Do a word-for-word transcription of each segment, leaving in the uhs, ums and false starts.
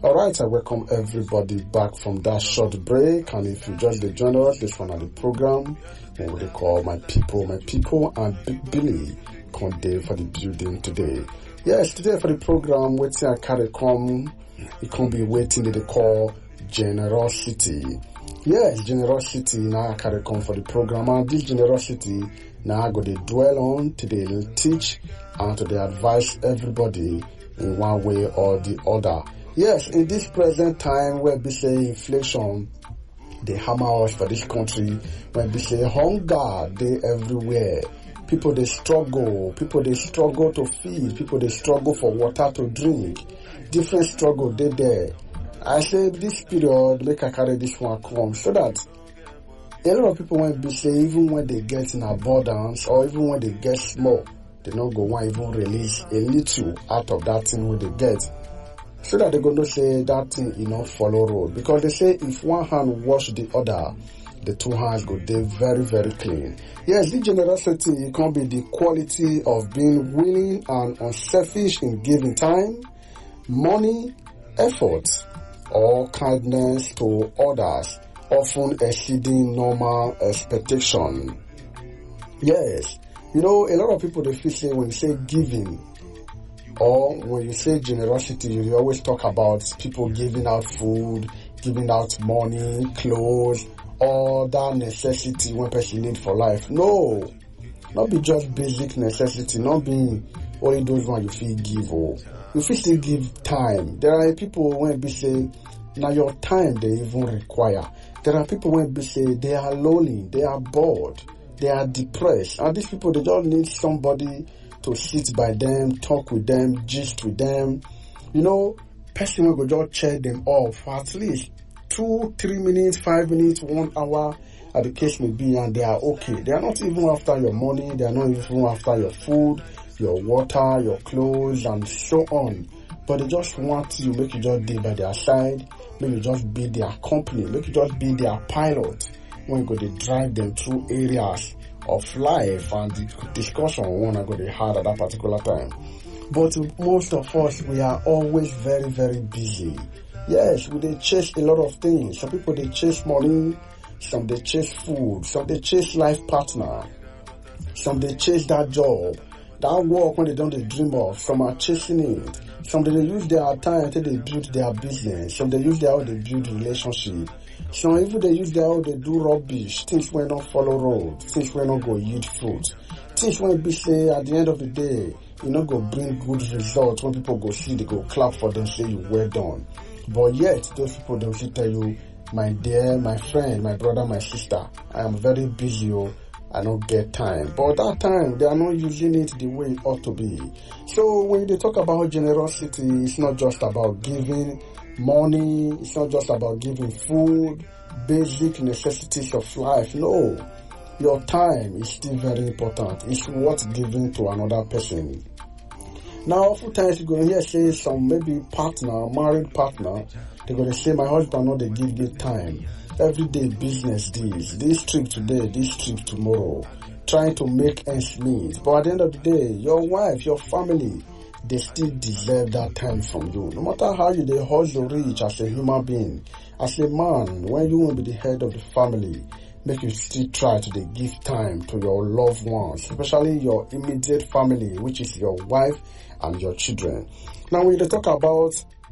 Alright, I welcome everybody back from that short break, and if you just join us, this one on the program, what they call my people, my people, and Big Billy Conde for the building today. Yes, today for the program, waiting I carry come, it can be waiting they call generosity. Yes, generosity now I carry come for the program, and this generosity now I go to dwell on, today teach, and today advise everybody in one way or the other. Yes, in this present time where we say inflation, they hammer us for this country, when we say hunger, they everywhere. People they struggle, people they struggle to feed, people they struggle for water to drink. Different struggle they there. I say this period, make I carry this one come, so that a lot of people when we say even when they get in abundance or even when they get small, they don't go want even release a little out of that thing when they get. So that they're going to say that thing, you know, follow road. Because they say if one hand wash the other, the two hands go there very, very clean. Yes, the generosity, it can be the quality of being willing and unselfish in giving time, money, effort, or kindness to others, often exceeding normal expectation. Yes, you know, a lot of people, they feel say when you say giving, or when you say generosity, you always talk about people giving out food, giving out money, clothes, all that necessity one person need for life. No, not be just basic necessity, not being only those ones you feel give. Or you feel still give time. There are people when be say, now your time they even require. There are people when be say they are lonely, they are bored, they are depressed, and these people they just need somebody to sit by them, talk with them, gist with them. You know, person will go just check them off for at least two, three minutes, five minutes, one hour, as the case may be, and they are okay. They are not even after your money, they are not even after your food, your water, your clothes, and so on. But they just want you, make you just be by their side, make you just be their company, make you just be their pilot when you go to drive them through areas of life, and the discussion one I got to had at that particular time. But most of us, we are always very, very busy. Yes, we they chase a lot of things. Some people they chase money, some they chase food, some they chase life partner, some they chase that job, that work when they don't they dream of. Some are chasing it. Some they use their time until they build their business. Some they use their how they build relationship. So even they use their how they do rubbish, things will not follow road, things will not go yield fruit. Things when be say at the end of the day, you not go bring good results. When people go see, they go clap for them, say you well done. But yet, those people they will tell you, my dear, my friend, my brother, my sister, I am very busy, oh, I don't get time. But that time, they are not using it the way it ought to be. So when they talk about generosity, it's not just about giving money, it's not just about giving food, basic necessities of life. No, your time is still very important. It's worth giving to another person. Now, oftentimes you're going to hear say some maybe partner, married partner, they're going to say, my husband, no, they give me time. Every day business deals, this trip today, this trip tomorrow, trying to make ends meet. But at the end of the day, your wife, your family, they still deserve that time from you. No matter how you they hustle reach as a human being, as a man, when you want to be the head of the family, make you still try to they give time to your loved ones, especially your immediate family, which is your wife and your children. Now, when they talk about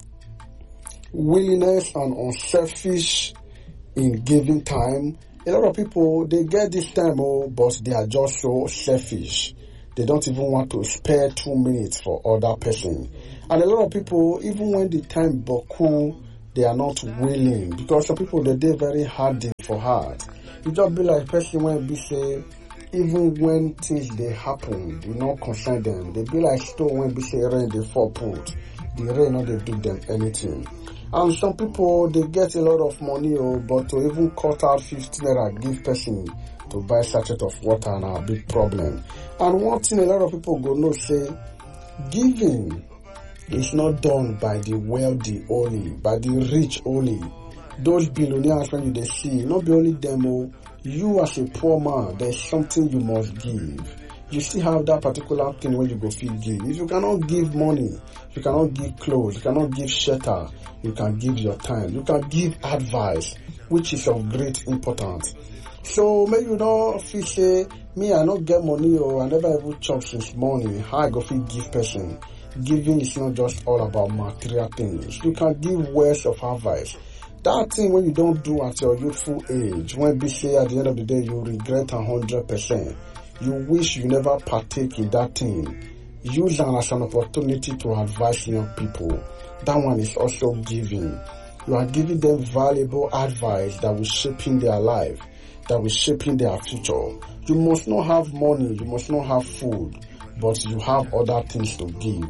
willingness and unselfish in giving time, a lot of people, they get this time, oh, but they are just so selfish. They don't even want to spare two minutes for other person. And a lot of people, even when the time boku, they are not willing, because some people, they do very hard for hard. You just be like person when be say, even when things they happen, you not concern them. They be like stone when be say rain they fall put. The rain not they do them anything. And some people, they get a lot of money, oh, but to even cut out fifteen naira give person to buy a sachet of water and a big problem. And one thing a lot of people go know say, giving is not done by the wealthy only, by the rich only. Those billionaires when you they see, not be only them, oh, you as a poor man, there's something you must give. you still have that particular thing where you go feel give. If you cannot give money, if you cannot give clothes, you cannot give shelter, you can give your time, you can give advice, which is of great importance. So maybe you don't feel say, me I not get money or I never even chop since morning, how I go feel give person. Giving is not just all about material things. You can give words of advice. That thing when you don't do at your youthful age, when be say at the end of the day you regret a hundred percent. You wish you never partake in that thing. Use it as an opportunity to advise young people. That one is also giving. You are giving them valuable advice that will shape in their life, that will shape in their future. You must not have money, you must not have food, but you have other things to give.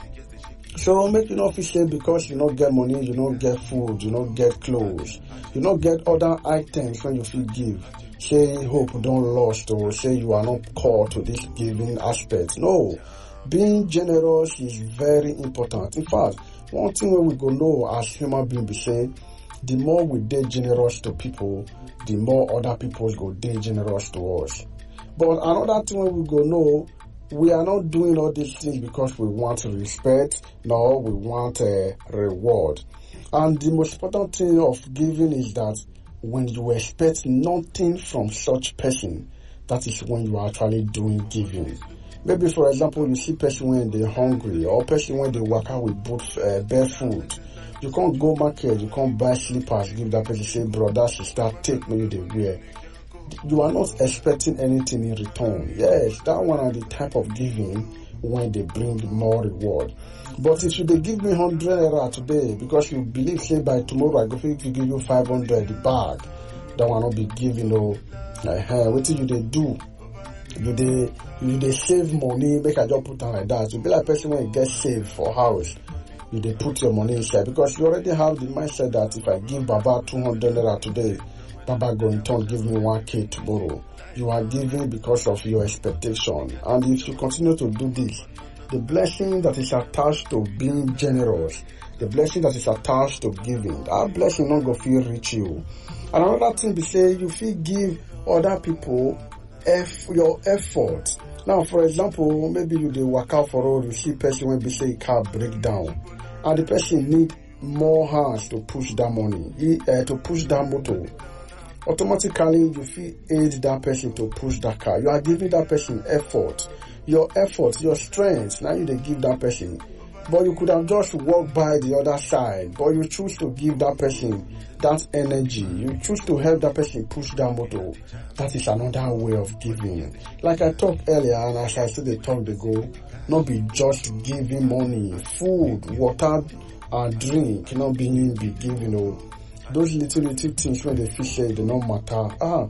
So make you not feel say because you don't get money, you don't get food, you don't get clothes, you don't get other items when you feel give. Say hope don't lost or say you are not called to this giving aspect. No, being generous is very important. In fact, one thing we go know as human beings be say, the more we dey generous to people, the more other people go dey generous to us. But another thing we go know, we are not doing all these things because we want respect, nor we want a reward. And the most important thing of giving is that when you expect nothing from such person, that is when you are actually doing giving. Maybe for example, you see person when they're hungry, or person when they work out with both uh, bare food. You can't go market, you can't buy slippers, give that person, say brother, sister, take money they wear. You are not expecting anything in return. Yes, that one are the type of giving when they bring more reward. But if you they give me one hundred naira today because you believe say by tomorrow I go to give you five hundred the bag, that one not be giving no. Uh, what you they do? You they you they save money, make a job put on like that. You be like person when you get saved for house. You they put your money inside because you already have the mindset that if I give Baba two hundred naira today, Baba go in turn give me one K tomorrow. You are giving because of your expectation. And if you continue to do this, the blessing that is attached to being generous, the blessing that is attached to giving, that blessing not go feel reach you. And another thing be say, you feel give other people F, your effort. Now, for example, maybe you dey work out for road, you see person when be say car break down, and the person need more hands to push that money, he, uh, to push that motor. Automatically, you feel aid that person to push that car. You are giving that person effort. Your effort, your strength, now you they give that person. But you could have just walked by the other side, but you choose to give that person that energy. You choose to help that person push that motor. That is another way of giving. Like I talked earlier, and as I said the talk they go, not be just giving money, food, water, and drink, not being be giving, you know. Those little little things when they feel say they don't matter. Ah,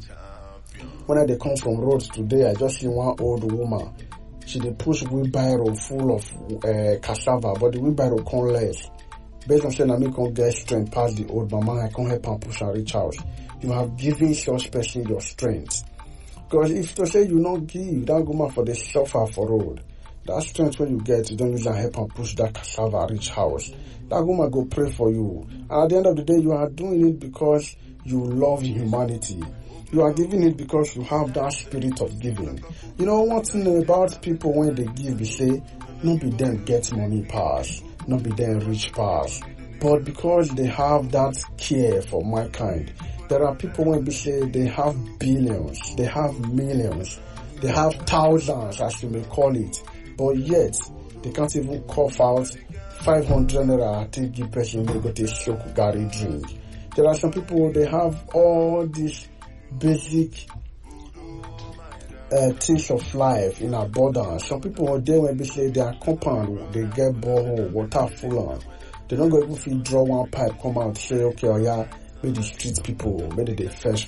when they come from roads today, I just see one old woman. She dey push wheelbarrow full of uh, cassava, but the wheelbarrow come less. Based on saying I me can't get strength past the old mama, I can't help and push and reach out. You have given such person your strength. Because if to say you not give, that woman for the suffer for road. That strength when you get, you don't use and help and push that cassava reach house. That woman go pray for you. And at the end of the day, you are doing it because you love humanity. You are giving it because you have that spirit of giving. You know, one thing about people when they give, they say, not be them get money pass, not be them rich pass. But because they have that care for mankind, there are people when they say they have billions, they have millions, they have thousands, as you may call it. But yet, they can't even cough out five hundred naira to give person they go to shoku gari drink. There are some people, they have all these basic uh, things of life in abundance. Some people are there when they say their compound, they get borehole, water full on. They don't go even feel draw one pipe, come out, say, okay, oh yeah, maybe the street people, maybe they first